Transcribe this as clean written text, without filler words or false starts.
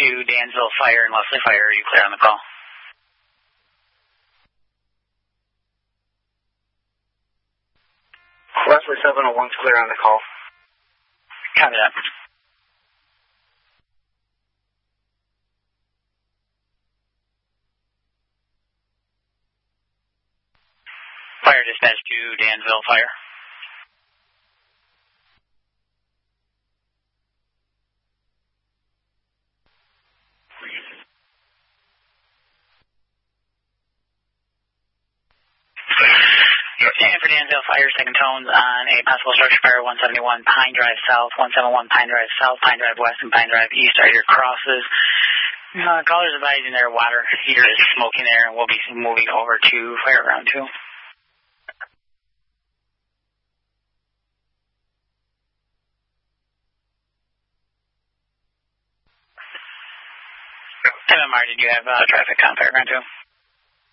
to Dansville Fire and Leslie Fire. Are you clear on the call? Leslie 701's clear on the call. Copy that. Fire dispatch to Dansville Fire. And for Dansville Fire, second tones on a possible structure fire, 171 Pine Drive South, 171 Pine Drive South, Pine Drive West, and Pine Drive East are your crosses. Callers advising their water heater is smoking there, and we'll be moving over to fire round 2. 7 Mar, did you have traffic on fire round 2?